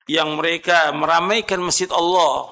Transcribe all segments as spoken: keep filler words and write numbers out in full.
yang mereka meramaikan masjid Allah,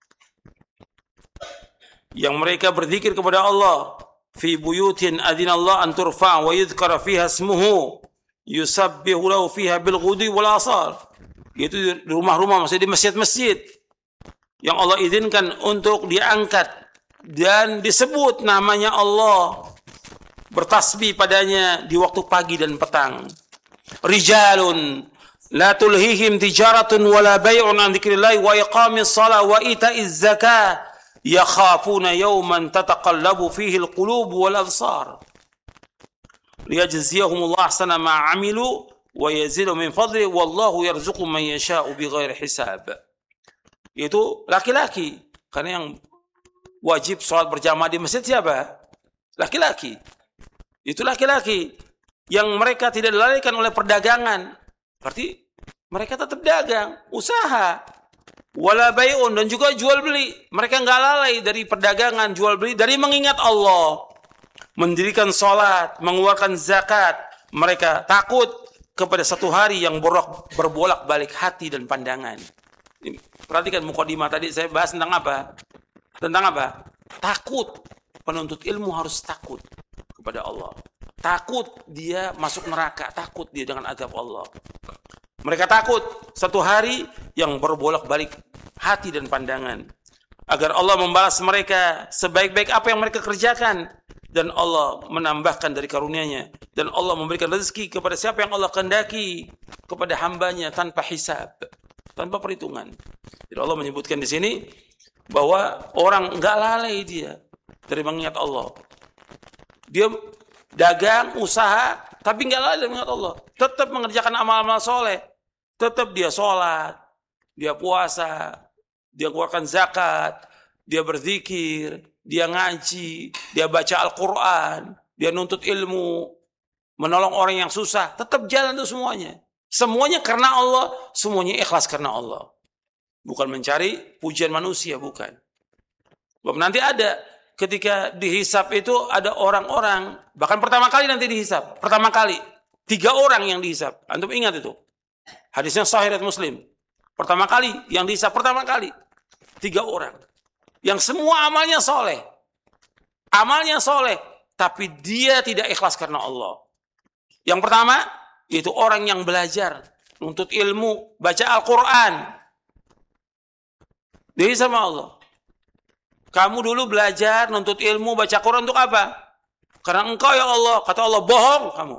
yang mereka berzikir kepada Allah, fi buyutin adinallah an turfa' wa yudhkara fiha ismuhu yusabbihu lahu fiha bil ghudwi wal asal. Itu di rumah-rumah, maksudnya di masjid-masjid yang Allah izinkan untuk diangkat dan disebut namanya Allah, bertasbih padanya di waktu pagi dan petang. Rijalun la tulhihim tijaratun wala bay'un an dzikrillah wa iqamis shalah wa ita'iz zakah yakhafuna yawman tataqallabu fihi alqulub wal absar liyajziyahumullah ahsana ma 'amilu wa yazidu min fadli wallahu yarzuqu man yasha'u bighairi hisab. Itu laki-laki, karena yang wajib sholat berjamaah di masjid siapa? Laki-laki. Itu laki-laki yang mereka tidak dilalaikan oleh perdagangan. Berarti mereka tetap dagang, usaha. Wala bay'un, dan juga jual beli. Mereka enggak lalai dari perdagangan, jual beli, dari mengingat Allah. Mendirikan sholat, mengeluarkan zakat. Mereka takut kepada satu hari yang berbolak-balik hati dan pandangan. Perhatikan mukadimah tadi saya bahas tentang apa? Tentang apa? Takut. Penuntut ilmu harus takut kepada Allah. Takut dia masuk neraka, takut dia dengan azab Allah. Mereka takut satu hari yang berbolak-balik hati dan pandangan, agar Allah membalas mereka sebaik-baik apa yang mereka kerjakan, dan Allah menambahkan dari karunia-Nya, dan Allah memberikan rezeki kepada siapa yang Allah kehendaki kepada hambanya tanpa hisab, tanpa perhitungan. Jadi Allah menyebutkan di sini bahwa orang enggak lalai dia dari mengingat Allah. Dia dagang, usaha, tapi enggak lalai dari mengingat Allah. Tetap mengerjakan amal-amal soleh. Tetap dia sholat, dia puasa, dia keluarkan zakat, dia berzikir, dia ngaji, dia baca Al-Quran, dia nuntut ilmu, menolong orang yang susah. Tetap jalan itu semuanya. Semuanya karena Allah, semuanya ikhlas karena Allah. Bukan mencari pujian manusia, bukan. Sebab nanti ada, ketika dihisap itu ada orang-orang, bahkan pertama kali nanti dihisap, pertama kali, tiga orang yang dihisap. Antum ingat itu. Hadisnya sahih riwayat Muslim. Pertama kali yang dihisap, pertama kali, tiga orang. Yang semua amalnya soleh. Amalnya soleh, tapi dia tidak ikhlas karena Allah. Yang pertama, yaitu orang yang belajar, nuntut ilmu, baca Al-Quran. Dia sama Allah. Kamu dulu belajar, nuntut ilmu, baca Quran untuk apa? Karena engkau ya Allah. Kata Allah, bohong kamu.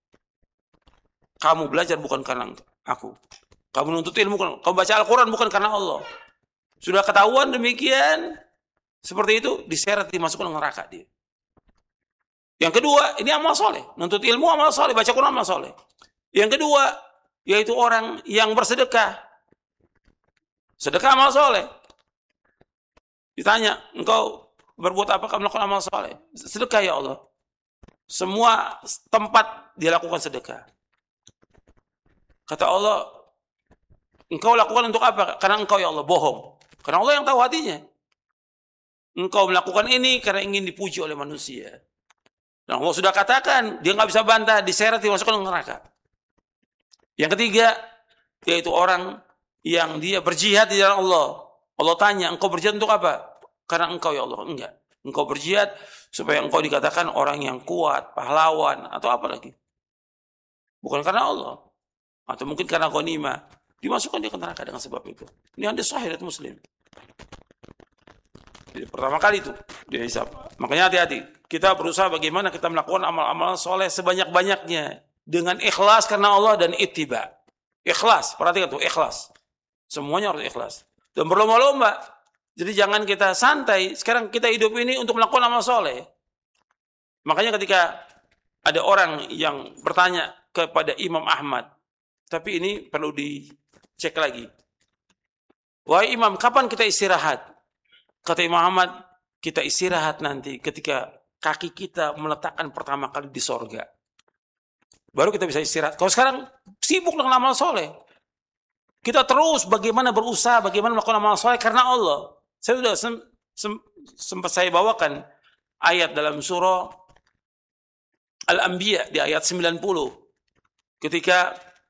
Kamu belajar bukan karena aku. Kamu nuntut ilmu, kamu baca Al-Quran bukan karena Allah. Sudah ketahuan demikian, seperti itu, diseret, dimasukkan ke neraka dia. Yang kedua, ini amal soleh. Nuntut ilmu amal soleh, baca Quran amal soleh. Yang kedua, yaitu orang yang bersedekah. Sedekah amal soleh. Ditanya, engkau berbuat apa? Kamu melakukan amal soleh. Sedekah ya Allah. Semua tempat dia lakukan sedekah. Kata Allah, engkau lakukan untuk apa? Karena engkau ya Allah, bohong. Karena Allah yang tahu hatinya. Engkau melakukan ini karena ingin dipuji oleh manusia. Dan Allah sudah katakan, dia nggak bisa bantah, diseret, dimasukkan ke neraka. Yang ketiga, yaitu orang yang dia berjihad di jalan Allah. Allah tanya, engkau berjihad untuk apa? Karena engkau ya Allah. Enggak. Engkau berjihad supaya engkau dikatakan orang yang kuat, pahlawan, atau apa lagi. Bukan karena Allah. Atau mungkin karena ghanimah. Dimasukkan dia ke neraka dengan sebab itu. Ini hadis sahih riwayat Muslim. Jadi pertama kali itu dia hisab. Makanya hati-hati. Kita berusaha bagaimana kita melakukan amal-amal soleh sebanyak-banyaknya. Dengan ikhlas karena Allah dan ittiba. Ikhlas. Perhatikan tuh, ikhlas. Semuanya harus ikhlas. Dan berlomba-lomba. Jadi jangan kita santai. Sekarang kita hidup ini untuk melakukan amal soleh. Makanya ketika ada orang yang bertanya kepada Imam Ahmad. Tapi ini perlu dicek lagi. Wahai Imam, kapan kita istirahat? Kata Imam Ahmad, kita istirahat nanti ketika kaki kita meletakkan pertama kali di sorga. Baru kita bisa istirahat. Kalau sekarang sibuk dengan amal soleh. Kita terus bagaimana berusaha, bagaimana melakukan amal soleh karena Allah. Saya sudah sem sem sempat saya bawakan ayat dalam surah Al-Anbiya di ayat sembilan puluh. Ketika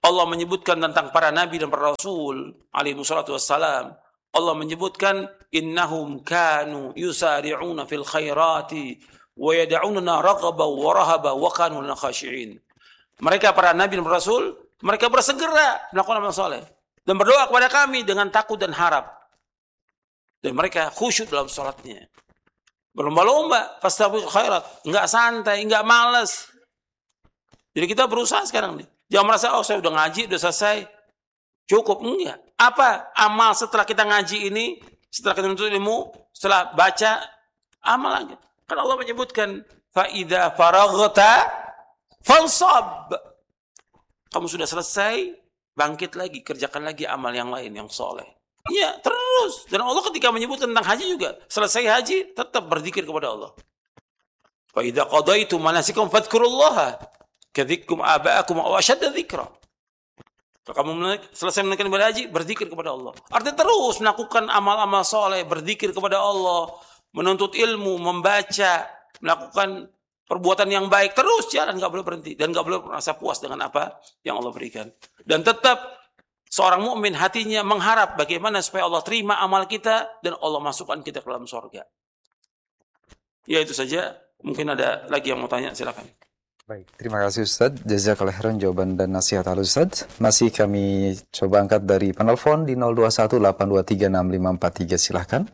Allah menyebutkan tentang para nabi dan para rasul alaihi wassalatu wassalam. Allah menyebutkan innahum kanu yusari'una fil khairati wa yad'unana raghaban wa rahaban wa kanu lana khashi'in. Mereka para nabi dan para rasul, mereka bersegera melakukan amal saleh dan berdoa kepada kami dengan takut dan harap. Dan mereka khusyuk dalam salatnya. Berlomba-lomba fastabiqul khairat, enggak santai, enggak malas. Jadi kita berusaha sekarang nih. Jangan merasa, oh saya udah ngaji, udah selesai. Cukup, enggak. Apa amal setelah kita ngaji ini, setelah kita menuntut ilmu, setelah baca, amal lagi. Kan Allah menyebutkan, فَإِذَا فَرَغْتَ فَانْصَبْ. Kamu sudah selesai, bangkit lagi, kerjakan lagi amal yang lain, yang soleh. Iya, terus. Dan Allah ketika menyebut tentang haji juga, selesai haji, tetap berzikir kepada Allah. فَإِذَا قَضَيْتُمْ مَنَاسِكَكُمْ فَاذْكُرُوا اللَّهَ كَذِكْرِكُمْ آبَاءَكُمْ أَوْ أَشَدَّ ذِكْرًا. Kalau kamu selesai menunaikan ibadah haji, berzikir kepada Allah. Artinya terus melakukan amal-amal soleh, berzikir kepada Allah, menuntut ilmu, membaca, melakukan perbuatan yang baik, terus jalan, nggak boleh berhenti dan nggak boleh merasa puas dengan apa yang Allah berikan. Dan tetap seorang mukmin hatinya mengharap bagaimana supaya Allah terima amal kita dan Allah masukkan kita ke dalam surga. Ya itu saja. Mungkin ada lagi yang mau tanya, silakan. Baik, terima kasih Ustaz. Jazakallahu khairan jawaban dan nasihat al Ustaz. Masih kami coba angkat dari penelpon di nol dua satu delapan dua tiga enam lima empat tiga, silahkan.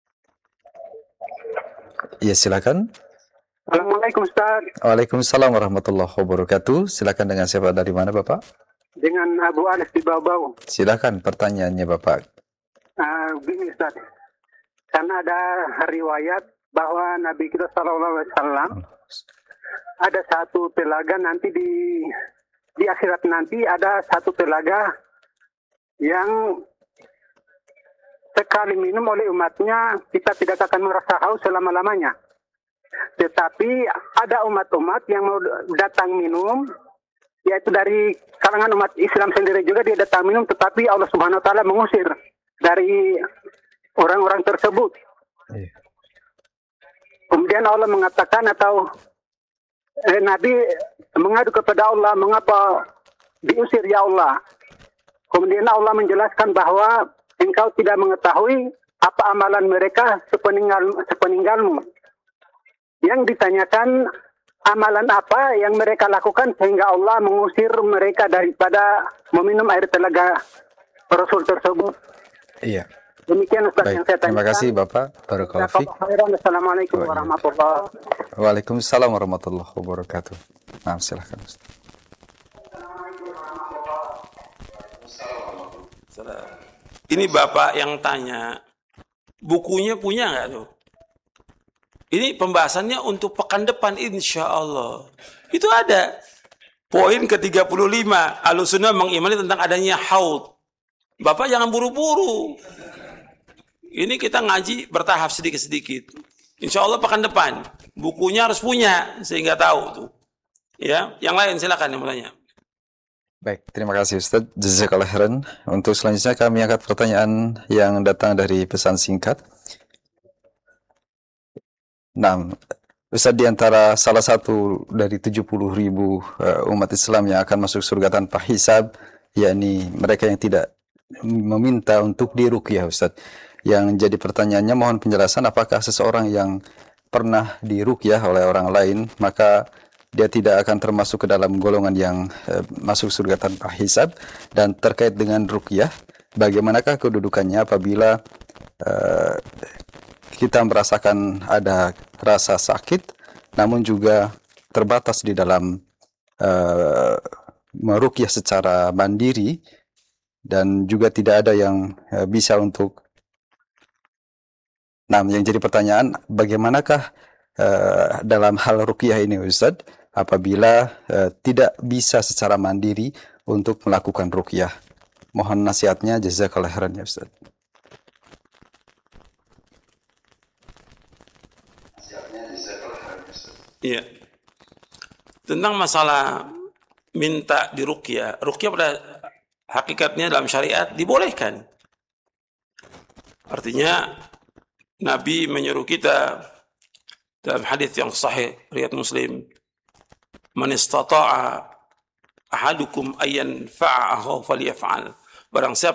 Ya, silahkan. Assalamualaikum Ustaz. Waalaikumsalam warahmatullahi wabarakatuh. Silahkan, dengan siapa, dari mana Bapak? Dengan Abu Anas di Bau-Bau. Silahkan pertanyaannya Bapak. Uh, begini Ustaz, karena ada riwayat bahwa Nabi kita Sallallahu Alaihi Wasallam ada satu telaga nanti di di akhirat nanti ada satu telaga yang sekali minum oleh umatnya kita tidak akan merasa haus selama-lamanya. Tetapi ada umat-umat yang mau datang minum, yaitu dari kalangan umat Islam sendiri juga dia datang minum, tetapi Allah Subhanahu Wa Taala mengusir dari orang-orang tersebut. Kemudian Allah mengatakan atau Eh, Nabi mengadu kepada Allah, mengapa diusir ya Allah? Kemudian Allah menjelaskan bahwa engkau tidak mengetahui apa amalan mereka sepeninggal, sepeninggalmu. Yang ditanyakan amalan apa yang mereka lakukan sehingga Allah mengusir mereka daripada meminum air telaga Rasul tersebut. Iya. Demikian Ustaz Baik, yang saya tanyakan. terima kasih Bapak. Barakallahu fiik. Assalamualaikum warahmatullahi wabarakatuh. Waalaikumsalam warahmatullahi wabarakatuh. Nah, silahkan Ustaz. Ini Bapak yang tanya, bukunya punya nggak tuh? Ini pembahasannya untuk pekan depan insya Allah. Itu ada. Poin ke tiga puluh lima, Ahlussunnah mengimani tentang adanya haud. Bapak jangan buru-buru. Ini kita ngaji bertahap sedikit-sedikit. Insya Allah pekan depan. Bukunya harus punya, sehingga tahu tuh. Ya, yang lain silakan yang mau tanya. Baik, terima kasih Ustaz. Jazakallahu khairan. Untuk selanjutnya kami angkat pertanyaan yang datang dari pesan singkat. Nah, Ustaz, di antara salah satu dari tujuh puluh ribu uh, umat Islam yang akan masuk surga tanpa hisab, yakni mereka yang tidak meminta untuk diruqyah, Ustaz. Yang jadi pertanyaannya, mohon penjelasan apakah seseorang yang pernah diruqyah oleh orang lain, maka dia tidak akan termasuk ke dalam golongan yang uh, masuk surga tanpa hisab. Dan terkait dengan ruqyah, bagaimanakah kedudukannya apabila uh, kita merasakan ada rasa sakit, namun juga terbatas di dalam uh, meruqyah secara mandiri, dan juga tidak ada yang uh, bisa untuk. Nah, yang jadi pertanyaan, bagaimanakah uh, dalam hal ruqyah ini, Ustaz, apabila uh, tidak bisa secara mandiri untuk melakukan ruqyah? Mohon nasihatnya, jazakallahu khairan ya Ustaz. Iya. Tentang masalah minta diruqyah, ruqyah pada hakikatnya dalam syariat dibolehkan. Artinya Nabi menyuruh kita dalam hadis yang sahih riwayat Muslim, "Man istata'a ahadukum ayyan fa'ahu falyaf'al. Barang siapa